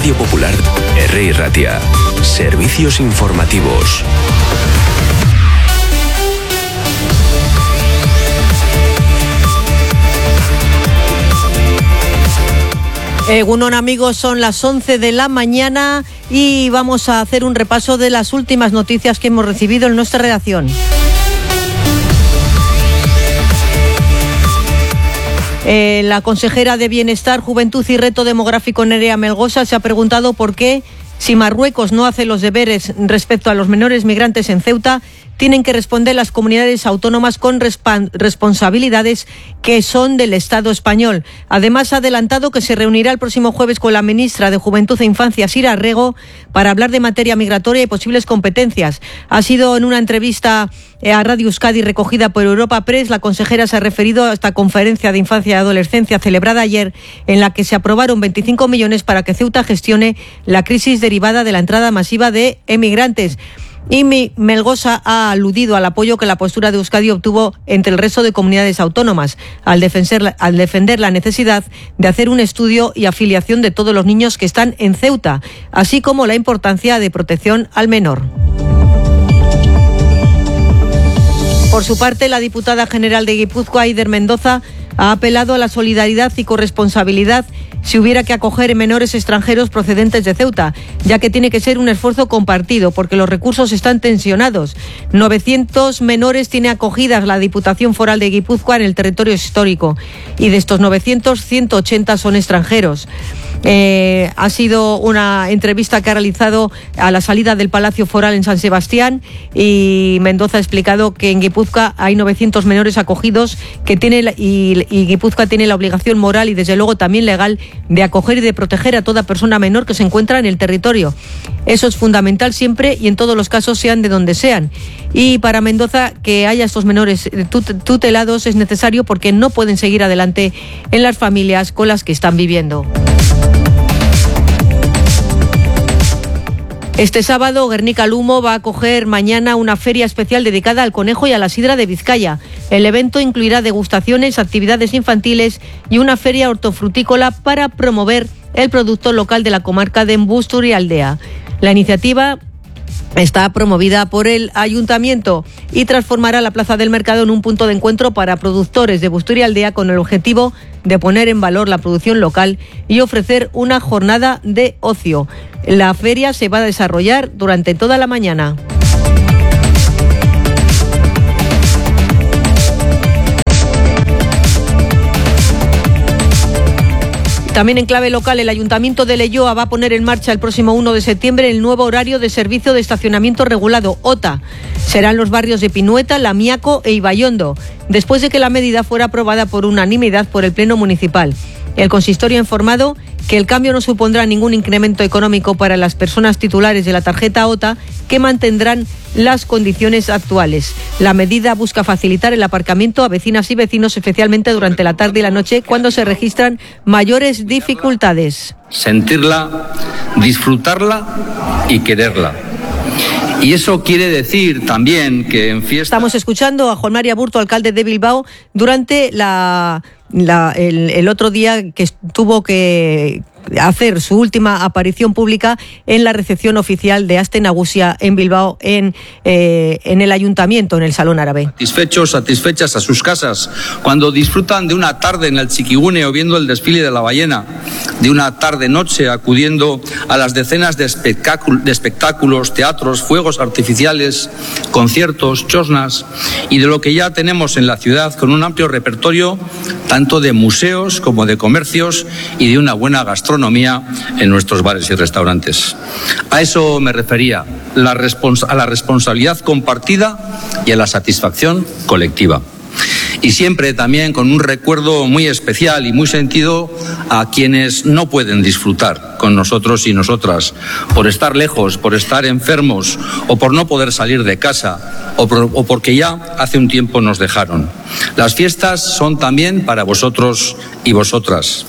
Radio Popular, R. Ratia. Servicios informativos. Egunon, amigos, son las 11 de la mañana y vamos a hacer un repaso de las últimas noticias que hemos recibido en nuestra redacción. La consejera de Bienestar, Juventud y Reto Demográfico, Nerea Melgosa, se ha preguntado por qué, si Marruecos no hace los deberes respecto a los menores migrantes en Ceuta, tienen que responder las comunidades autónomas con responsabilidades que son del Estado español. Además, ha adelantado que se reunirá el próximo jueves con la ministra de Juventud e Infancia, Sira Rego, para hablar de materia migratoria y posibles competencias. Ha sido en una entrevista a Radio Euskadi recogida por Europa Press. La consejera se ha referido a esta conferencia de infancia y adolescencia celebrada ayer, en la que se aprobaron 25 millones para que Ceuta gestione la crisis derivada de la entrada masiva de emigrantes. Y Melgosa ha aludido al apoyo que la postura de Euskadi obtuvo entre el resto de comunidades autónomas, al defender la necesidad de hacer un estudio y afiliación de todos los niños que están en Ceuta, así como la importancia de protección al menor. Por su parte, la diputada general de Guipúzcoa, Aider Mendoza, ha apelado a la solidaridad y corresponsabilidad si hubiera que acoger menores extranjeros procedentes de Ceuta, ya que tiene que ser un esfuerzo compartido porque los recursos están tensionados. 900 menores tiene acogidas la Diputación Foral de Guipúzcoa en el territorio histórico y de estos 900, 180 son extranjeros. Ha sido una entrevista que ha realizado a la salida del Palacio Foral en San Sebastián y Mendoza ha explicado que en Guipúzcoa hay 900 menores acogidos que y Guipúzcoa tiene la obligación moral y desde luego también legal de acoger y de proteger a toda persona menor que se encuentra en el territorio. Eso es fundamental siempre y en todos los casos, sean de donde sean. Y para Mendoza, que haya estos menores tutelados es necesario porque no pueden seguir adelante en las familias con las que están viviendo. Este sábado, Guernica Lumo va a acoger mañana una feria especial dedicada al conejo y a la sidra de Vizcaya. El evento incluirá degustaciones, actividades infantiles y una feria hortofrutícola para promover el producto local de la comarca de Busturialdea. La iniciativa está promovida por el Ayuntamiento y transformará la Plaza del Mercado en un punto de encuentro para productores de Busturialdea con el objetivo de poner en valor la producción local y ofrecer una jornada de ocio. La feria se va a desarrollar durante toda la mañana. También en clave local, el Ayuntamiento de Leioa va a poner en marcha el próximo 1 de septiembre el nuevo horario de servicio de estacionamiento regulado, OTA. Serán los barrios de Pinueta, Lamiaco e Ibaiondo, después de que la medida fuera aprobada por unanimidad por el Pleno Municipal. El consistorio ha informado que el cambio no supondrá ningún incremento económico para las personas titulares de la tarjeta OTA, que mantendrán las condiciones actuales. La medida busca facilitar el aparcamiento a vecinas y vecinos, especialmente durante la tarde y la noche, cuando se registran mayores dificultades. Sentirla, disfrutarla y quererla. Y eso quiere decir también que en fiestas... Estamos escuchando a Juan María Burto, alcalde de Bilbao, durante el otro día que tuvo que hacer su última aparición pública en la recepción oficial de Aste Nagusia en Bilbao, en el Ayuntamiento, en el Salón Árabe. Satisfechos, satisfechas a sus casas, cuando disfrutan de una tarde en el Txikigune o viendo el desfile de la ballena, de una tarde-noche acudiendo a las decenas de espectáculos, teatros, fuegos artificiales, conciertos, chosnas y de lo que ya tenemos en la ciudad con un amplio repertorio tanto de museos como de comercios y de una buena gastronomía en nuestros bares y restaurantes. A eso me refería, a la responsabilidad compartida y a la satisfacción colectiva. Y siempre también con un recuerdo muy especial y muy sentido a quienes no pueden disfrutar con nosotros y nosotras, por estar lejos, por estar enfermos o por no poder salir de casa o porque ya hace un tiempo nos dejaron. Las fiestas son también para vosotros y vosotras.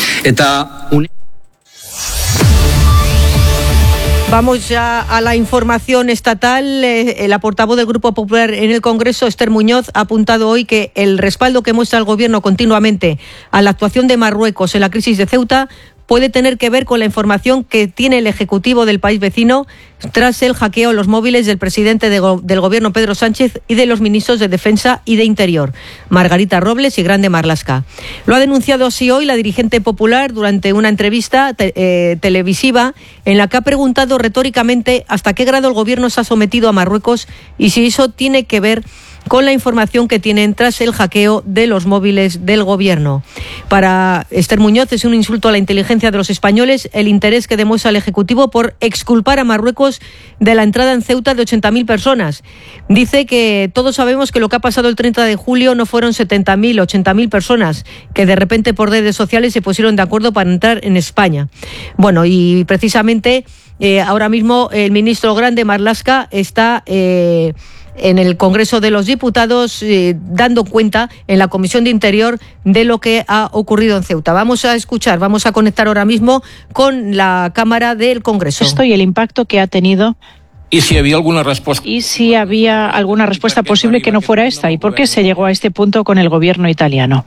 Vamos ya a la información estatal. La portavoz del Grupo Popular en el Congreso, Esther Muñoz, ha apuntado hoy que el respaldo que muestra el Gobierno continuamente a la actuación de Marruecos en la crisis de Ceuta puede tener que ver con la información que tiene el Ejecutivo del país vecino tras el hackeo a los móviles del presidente del Gobierno, Pedro Sánchez, y de los ministros de Defensa y de Interior, Margarita Robles y Grande Marlaska. Lo ha denunciado así hoy la dirigente popular durante una entrevista televisiva en la que ha preguntado retóricamente hasta qué grado el Gobierno se ha sometido a Marruecos y si eso tiene que ver con la información que tienen tras el hackeo de los móviles del Gobierno. Para Esther Muñoz es un insulto a la inteligencia de los españoles el interés que demuestra el Ejecutivo por exculpar a Marruecos de la entrada en Ceuta de 80.000 personas. Dice que todos sabemos que lo que ha pasado el 30 de julio no fueron 70.000, 80.000 personas que de repente por redes sociales se pusieron de acuerdo para entrar en España. Bueno, y precisamente ahora mismo el ministro Grande Marlaska está en el Congreso de los Diputados dando cuenta en la Comisión de Interior de lo que ha ocurrido en Ceuta. Vamos a conectar ahora mismo con la Cámara del Congreso. Esto y el impacto que ha tenido. ¿Y si había alguna respuesta? ¿Y si había alguna respuesta posible que no fuera esta? ¿Y por qué se llegó a este punto con el gobierno italiano?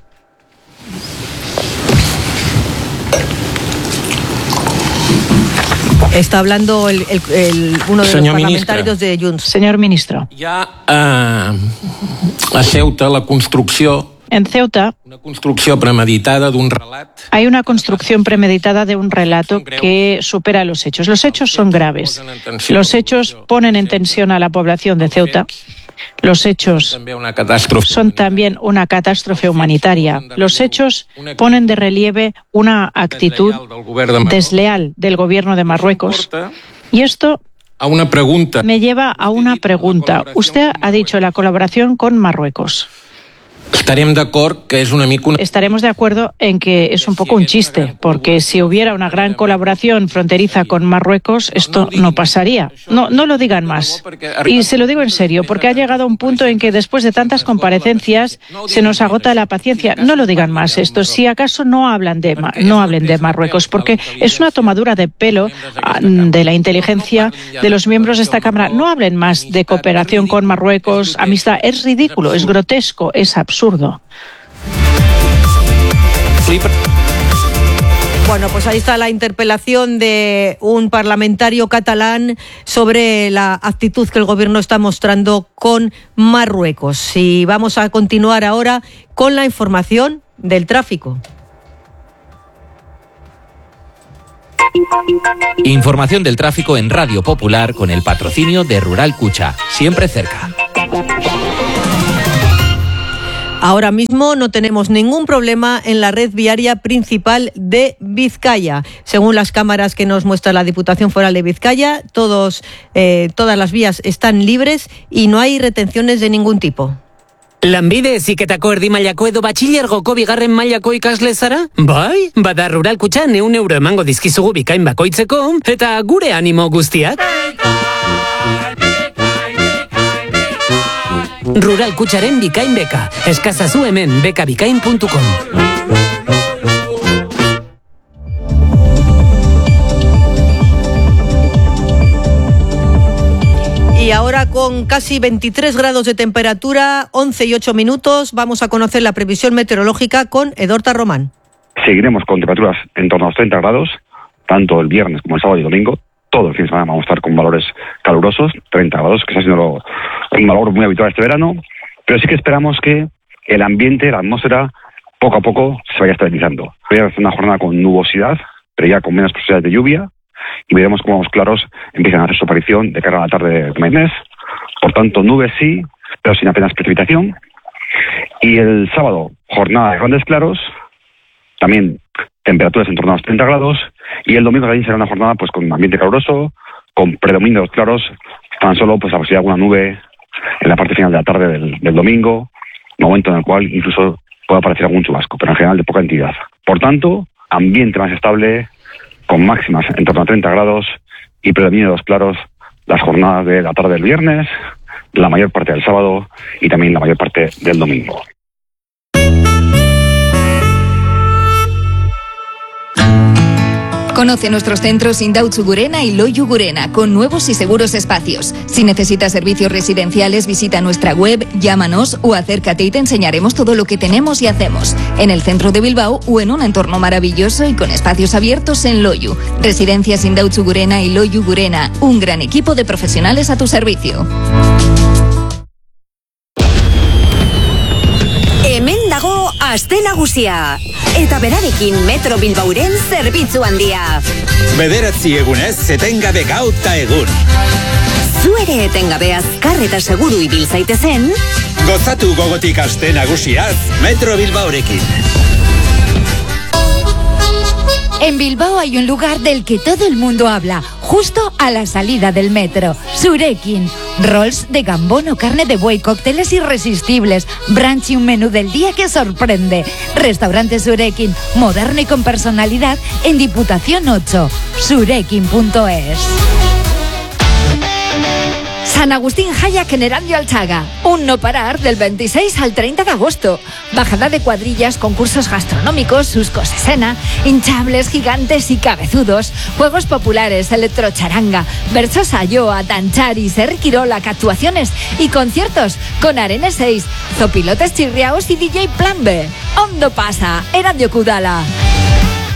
Está hablando uno de los parlamentarios de Junts. Señor ministro. Ya a Ceuta la construcción. En Ceuta Una construcción premeditada de un relato. hay una construcción premeditada de un relato que supera los hechos. Los hechos son graves. Los hechos ponen en tensión a la población de Ceuta. Los hechos son también una catástrofe humanitaria. Los hechos ponen de relieve una actitud desleal del gobierno de Marruecos. Y esto me lleva a una pregunta. Usted ha dicho la colaboración con Marruecos. Estaremos de acuerdo en que es un poco un chiste, porque si hubiera una gran colaboración fronteriza con Marruecos, esto no pasaría. No lo digan más. Y se lo digo en serio, porque ha llegado un punto en que después de tantas comparecencias se nos agota la paciencia. No lo digan más esto. Si acaso no hablen de Marruecos, porque es una tomadura de pelo de la inteligencia de los miembros de esta Cámara. No hablen más de cooperación con Marruecos, amistad. Es ridículo, es grotesco, es absurdo. Bueno, pues ahí está la interpelación de un parlamentario catalán sobre la actitud que el gobierno está mostrando con Marruecos. Y vamos a continuar ahora con la información del tráfico. Información del tráfico en Radio Popular con el patrocinio de Rural Cucha, siempre cerca. Ahora mismo no tenemos ningún problema en la red viaria principal de Vizcaya. Según las cámaras que nos muestra la Diputación Foral de Vizcaya, todas las vías están libres y no hay retenciones de ningún tipo. Lanbide heziketako erdi mailako edo batxilergoko bigarren mailako ikasle zara? Bai, bada Rural Kutxan €1 emango dizkizugu bikain bakoitzeko, eta gure animo guztiak. Rural Kutxaren bikain beka. Eskazazu hemen bekabikain.com. Y ahora con casi 23 grados de temperatura, 11 y 8 minutos, vamos a conocer la previsión meteorológica con Edorta Román. Seguiremos con temperaturas en torno a los 30 grados, tanto el viernes como el sábado y domingo. Todo el fin de semana vamos a estar con valores calurosos, 30 grados, que está siendo un valor muy habitual este verano, pero sí que esperamos que el ambiente, la atmósfera, poco a poco se vaya estabilizando. Hoy va a ser una jornada con nubosidad, pero ya con menos posibilidades de lluvia, y veremos cómo los claros empiezan a hacer su aparición de cara a la tarde de mes. Por tanto, nubes sí, pero sin apenas precipitación. Y el sábado, jornada de grandes claros, también temperaturas en torno a los 30 grados, y el domingo también será una jornada pues con ambiente caluroso, con predominio de los claros, tan solo pues la posibilidad de alguna nube en la parte final de la tarde del domingo, momento en el cual incluso puede aparecer algún chubasco, pero en general de poca entidad. Por tanto, ambiente más estable, con máximas en torno a 30 grados y predominio de los claros las jornadas de la tarde del viernes, la mayor parte del sábado y también la mayor parte del domingo. Conoce nuestros centros Indautxu Gurena y Loiu Gurena, con nuevos y seguros espacios. Si necesitas servicios residenciales, visita nuestra web, llámanos o acércate y te enseñaremos todo lo que tenemos y hacemos. En el centro de Bilbao o en un entorno maravilloso y con espacios abiertos en Loiu. Residencias Indautxu Gurena y Loiu Gurena, un gran equipo de profesionales a tu servicio. Hemen dago aste nagusia. Eta berarekin Metro Bilbauren zerbitzu handia. Bederatzi egunez, etengabe gau ta egun. Zu ere etengabe azkar eta seguru ibil zaitezen. Gozatu gogotik aste nagusiaz, Metro Bilbaurekin. En Bilbao hay un lugar del que todo el mundo habla, justo a la salida del metro. Surekin. Rolls de gambón o carne de buey, cócteles irresistibles, brunch y un menú del día que sorprende. Restaurante Surekin, moderno y con personalidad, en Diputación 8. Surekin.es. San Agustín Hayak en Erandio Alchaga. Un no parar del 26 al 30 de agosto. Bajada de cuadrillas, concursos gastronómicos, suscos escena, hinchables, gigantes y cabezudos, juegos populares, electrocharanga, versos ayoa, tanchari, serquirolac, actuaciones y conciertos con Arenes 6, zopilotes chirriaos y DJ Plan B. Ondo pasa, Erandio Kudala.